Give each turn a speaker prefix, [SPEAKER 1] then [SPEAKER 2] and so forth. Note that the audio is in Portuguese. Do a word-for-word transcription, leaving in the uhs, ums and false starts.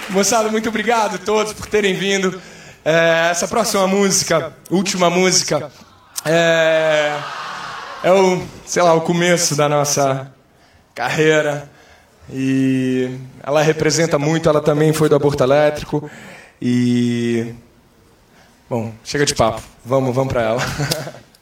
[SPEAKER 1] Moçada, muito obrigado a todos por terem vindo. É, essa próxima música, última música, é, é o, sei lá, o começo da nossa carreira. E ela representa muito, ela também foi do aborto elétrico. E... Bom, chega de papo. Vamos, vamos pra ela.